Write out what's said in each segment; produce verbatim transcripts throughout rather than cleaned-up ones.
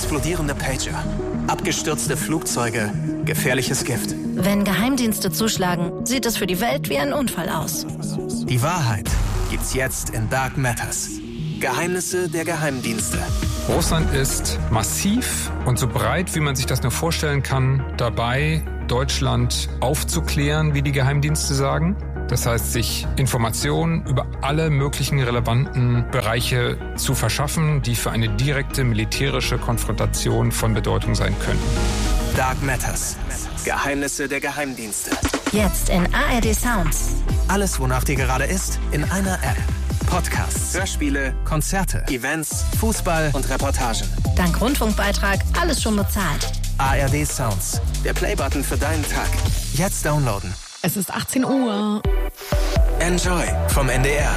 explodierende Pager, abgestürzte Flugzeuge, gefährliches Gift. Wenn Geheimdienste zuschlagen, sieht es für die Welt wie ein Unfall aus. Die Wahrheit gibt's jetzt in Dark Matters. Geheimnisse der Geheimdienste. Russland ist massiv und so breit, wie man sich das nur vorstellen kann, dabei, Deutschland aufzuklären, wie die Geheimdienste sagen. Das heißt, sich Informationen über alle möglichen relevanten Bereiche zu verschaffen, die für eine direkte militärische Konfrontation von Bedeutung sein können. Dark Matters. Geheimnisse der Geheimdienste. Jetzt in A R D Sounds. Alles, wonach dir gerade ist, in einer App. Podcasts, Hörspiele, Konzerte, Events, Fußball und Reportagen. Dank Rundfunkbeitrag alles schon bezahlt. A R D Sounds. Der Playbutton für deinen Tag. Jetzt downloaden. Es ist achtzehn Uhr. Enjoy vom N D R.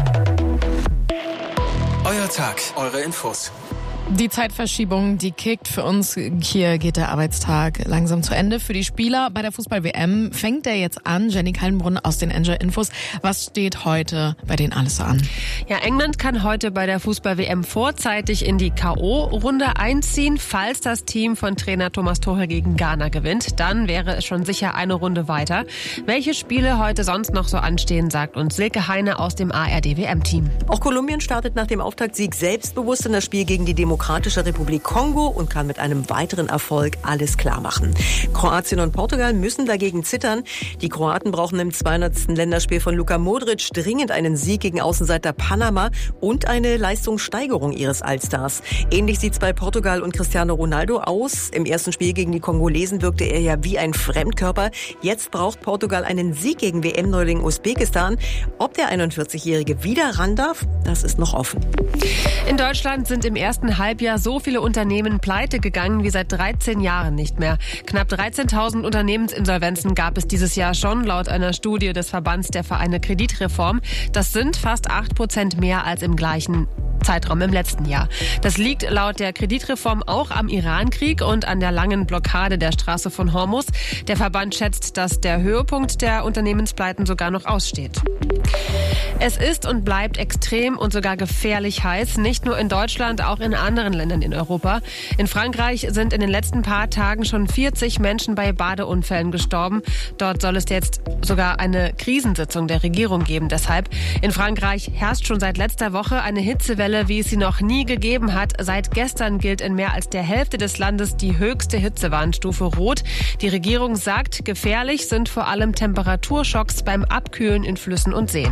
Euer Tag, eure Infos. Die Zeitverschiebung, die kickt für uns. Hier geht der Arbeitstag langsam zu Ende. Für die Spieler bei der Fußball-W M fängt der jetzt an. Jenny Kaltenbrunn aus den Enjoy Infos. Was steht heute bei denen alles so an? Ja, England kann heute bei der Fußball-W M vorzeitig in die K O-Runde einziehen. Falls das Team von Trainer Thomas Tuchel gegen Ghana gewinnt, dann wäre es schon sicher eine Runde weiter. Welche Spiele heute sonst noch so anstehen, sagt uns Silke Heine aus dem A R D-W M-Team. Auch Kolumbien startet nach dem Auftaktsieg selbstbewusst in das Spiel gegen die Demokratie. Demokratische Republik Kongo und kann mit einem weiteren Erfolg alles klar machen. Kroatien und Portugal müssen dagegen zittern. Die Kroaten brauchen im zweihundertsten Länderspiel von Luka Modric dringend einen Sieg gegen Außenseiter Panama und eine Leistungssteigerung ihres Allstars. Ähnlich sieht's bei Portugal und Cristiano Ronaldo aus. Im ersten Spiel gegen die Kongolesen wirkte er ja wie ein Fremdkörper. Jetzt braucht Portugal einen Sieg gegen W M-Neuling Usbekistan. Ob der einundvierzigjährige wieder ran darf, das ist noch offen. In Deutschland sind im ersten Halbjahr so viele Unternehmen pleite gegangen wie seit dreizehn Jahren nicht mehr. Knapp dreizehntausend Unternehmensinsolvenzen gab es dieses Jahr schon, laut einer Studie des Verbands der Vereine Kreditreform. Das sind fast acht Prozent mehr als im gleichen Zeitraum im letzten Jahr. Das liegt laut der Kreditreform auch am Irankrieg und an der langen Blockade der Straße von Hormuz. Der Verband schätzt, dass der Höhepunkt der Unternehmenspleiten sogar noch aussteht. Es ist und bleibt extrem und sogar gefährlich heiß, nicht nur in Deutschland, auch in anderen Ländern in Europa. In Frankreich sind in den letzten paar Tagen schon vierzig Menschen bei Badeunfällen gestorben. Dort soll es jetzt sogar eine Krisensitzung der Regierung geben. Deshalb in Frankreich herrscht schon seit letzter Woche eine Hitzewelle, wie es sie noch nie gegeben hat. Seit gestern gilt in mehr als der Hälfte des Landes die höchste Hitzewarnstufe Rot. Die Regierung sagt, gefährlich sind vor allem Temperaturschocks beim Abkühlen in Flüssen und Seen.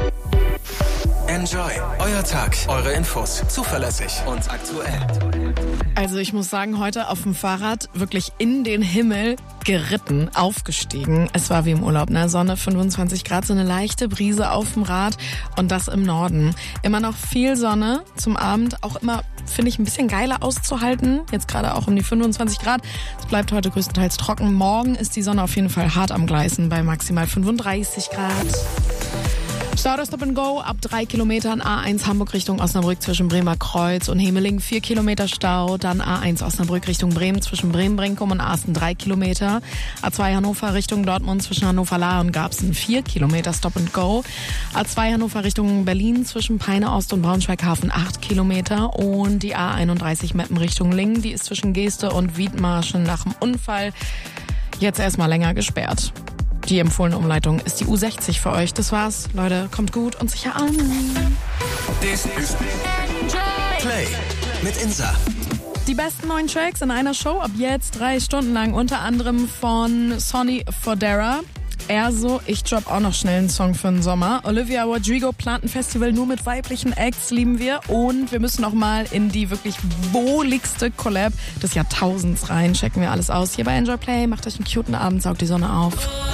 Enjoy. Euer Tag, eure Infos. Zuverlässig und aktuell. Also ich muss sagen, heute auf dem Fahrrad wirklich in den Himmel geritten, aufgestiegen. Es war wie im Urlaub, ne? Sonne, fünfundzwanzig Grad, so eine leichte Brise auf dem Rad und das im Norden. Immer noch viel Sonne zum Abend, auch immer, finde ich, ein bisschen geiler auszuhalten. Jetzt gerade auch um die fünfundzwanzig Grad. Es bleibt heute größtenteils trocken. Morgen ist die Sonne auf jeden Fall hart am Gleißen bei maximal fünfunddreißig Grad. Stau der Stop and Go ab drei Kilometern A eins Hamburg Richtung Osnabrück zwischen Bremer Kreuz und Hemeling vier Kilometer Stau. Dann A eins Osnabrück Richtung Bremen zwischen Bremen-Brinkum und Asten drei Kilometer. A zwei Hannover Richtung Dortmund zwischen Hannover-Lahr und Garbsen vier Kilometer Stop and Go. A zwei Hannover Richtung Berlin zwischen Peine-Ost und Braunschweig-Hafen acht Kilometer. Und die A einunddreißig Meppen Richtung Lingen, die ist zwischen Geeste und Wiedmarschen nach dem Unfall jetzt erstmal länger gesperrt. Die empfohlene Umleitung ist die U sechzig für euch. Das war's. Leute, kommt gut und sicher an. This is Play mit Insa. Die besten neuen Tracks in einer Show ab jetzt drei Stunden lang. Unter anderem von Sonny Fodera. Er so, ich drop auch noch schnell einen Song für den Sommer. Olivia Rodrigo plant ein Festival nur mit weiblichen Acts, lieben wir. Und wir müssen noch mal in die wirklich wohligste Collab des Jahrtausends rein. Checken wir alles aus. Hier bei Enjoy Play. Macht euch einen cuten Abend, saugt die Sonne auf.